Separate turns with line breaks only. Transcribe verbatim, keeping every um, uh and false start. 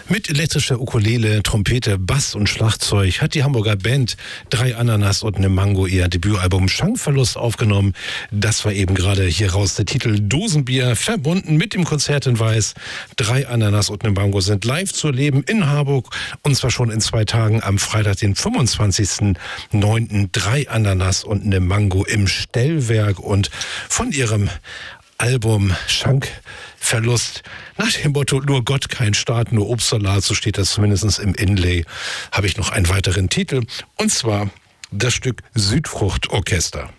Mit elektrischer Ukulele, Trompete, Bass und Schlagzeug hat die Hamburger Band Drei Ananas und ne Mango ihr Debütalbum Schankverlust aufgenommen. Das war eben gerade hier raus der Titel Dosenbier, verbunden mit dem Konzerthinweis. Drei Ananas und ne Mango sind live zu erleben in Harburg, und zwar schon in zwei Tagen am Freitag, den fünfundzwanzigsten neunten Drei Ananas und ne Mango im Stellwerk, und von ihrem Album Schankverlust nach dem Motto nur Gott, kein Staat, nur Obstsalat, so steht das zumindest im Inlay, habe ich noch einen weiteren Titel, und zwar das Stück Südfruchtorchester.